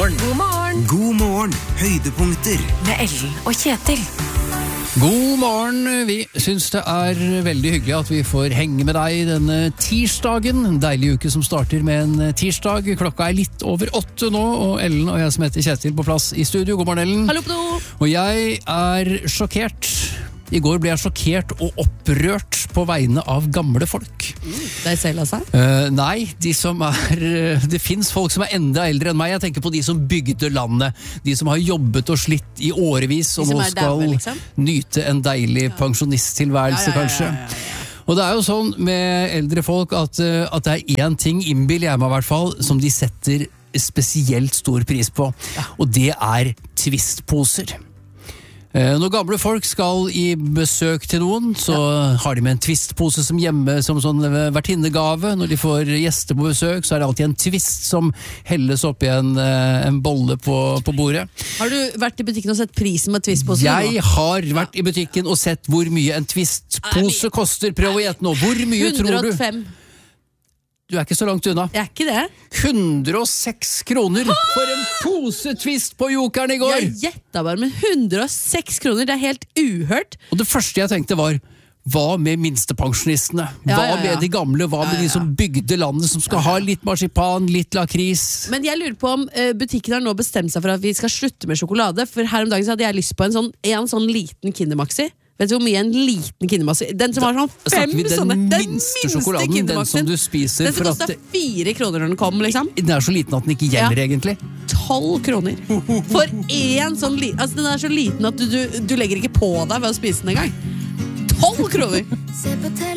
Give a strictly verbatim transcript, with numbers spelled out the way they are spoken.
morgen. God morgen. God morgen. Høydepunkter. Med Ellen og Kjetil. God morgen, vi syns det er veldig hyggelig at vi får henge med deg denne tirsdagen. En deilig uke som starter med en tirsdag. Klokka er litt over åtte nå, og Ellen og jeg som heter Kjetil på plass i studio. God morgen, Ellen. Hallo på do. Og jeg er sjokkert. I går ble jeg sjokkert og opprørt på vegne av gamle folk. Deg selv, altså? Uh, nei, de som er det finnes folk som er enda eldre enn meg. Jeg tenker på de som bygde landet. De som har jobbet og slitt i årevis, og nå skal døve, liksom. nyte en deilig ja. pensjonisttilværelse, ja, ja, ja, kanskje. ja, ja, ja. Og det er jo sånn med eldre folk at, at det er én ting, innbiller jeg meg i hvert fall, som de setter spesielt stor pris på. Ja. Og det er twistposer. Når gamle folk skal i besøk til noen, så ja. har de med en twistpose som hjemme som sånn vertinnegave. Når de får gjester på besøk, så er det alltid en twist som helles opp i en, en bolle på, på bordet. Har du vært i butikken og sett prisen med twistpose? Jeg har vært i butikken og sett hvor mye en twistpose koster. Prøv å gjette nå. Hvor mye tror du? hundre og fem. Du er ikke så langt unna. Jeg er ikke det. hundre og seks kroner for en pose twist på Jokeren i går! Jeg gjettet bare med hundre og seks kroner. Det er helt uhørt. Og det første jeg tenkte var, hva med minstepensjonistene? Hva ja, ja, ja. med de gamle? Hva med ja, ja. de som bygde landet, som skal ja, ja. ha litt marsipan, litt lakris? Men jeg lurer på om uh, butikken har nå bestemt seg for at vi skal slutte med sjokolade. For her om dagen så hadde jeg lyst på en sånn, en sånn liten Kinder Maxi. Vet du hvor mye en liten Kinder Maxi? Den som har sånn fem den sånne. Den minste sjokoladen, den som du spiser. Den som kostet fire kroner når den kom, liksom. Den er så liten at den ikke gjelder, ja. egentlig. Tolv kroner. For en sånn liten. Altså, den er så liten at du, du, du legger ikke på deg ved å spise den en gang. Tolv kroner!